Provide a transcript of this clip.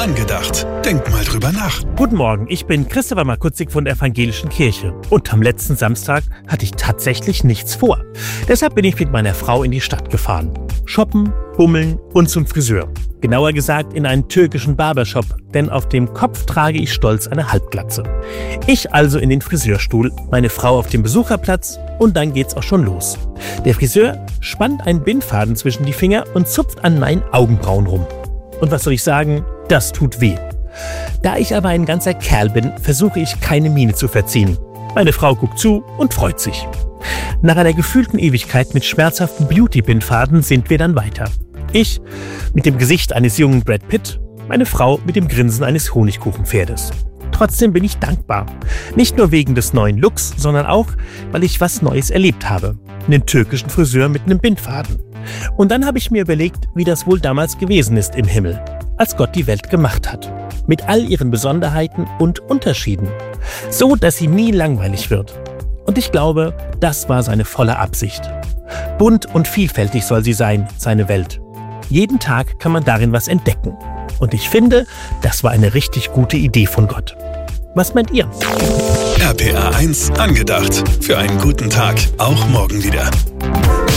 angedacht. Denk mal drüber nach. Guten Morgen, ich bin Christopher Markutzig von der Evangelischen Kirche. Und am letzten Samstag hatte ich tatsächlich nichts vor. Deshalb bin ich mit meiner Frau in die Stadt gefahren. Shoppen, bummeln und zum Friseur. Genauer gesagt in einen türkischen Barbershop, denn auf dem Kopf trage ich stolz eine Halbglatze. Ich also in den Friseurstuhl, meine Frau auf dem Besucherplatz und dann geht's auch schon los. Der Friseur spannt einen Bindfaden zwischen die Finger und zupft an meinen Augenbrauen rum. Und was soll ich sagen? Das tut weh. Da ich aber ein ganzer Kerl bin, versuche ich keine Miene zu verziehen. Meine Frau guckt zu und freut sich. Nach einer gefühlten Ewigkeit mit schmerzhaften Beauty-Bindfaden sind wir dann weiter. Ich mit dem Gesicht eines jungen Brad Pitt, meine Frau mit dem Grinsen eines Honigkuchenpferdes. Trotzdem bin ich dankbar. Nicht nur wegen des neuen Looks, sondern auch, weil ich was Neues erlebt habe. Einen türkischen Friseur mit einem Bindfaden. Und dann habe ich mir überlegt, wie das wohl damals gewesen ist im Himmel, als Gott die Welt gemacht hat. Mit all ihren Besonderheiten und Unterschieden. So, dass sie nie langweilig wird. Und ich glaube, das war seine volle Absicht. Bunt und vielfältig soll sie sein, seine Welt. Jeden Tag kann man darin was entdecken. Und ich finde, das war eine richtig gute Idee von Gott. Was meint ihr? RPA 1 angedacht. Für einen guten Tag, auch morgen wieder.